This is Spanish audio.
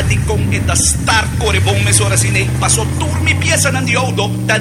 Dati kong itastar ko rin mesura sine. Paso tur mi pieza ng diodo.